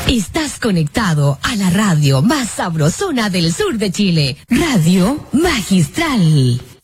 Estás conectado a la radio más sabrosona del sur de Chile, Radio Magistral.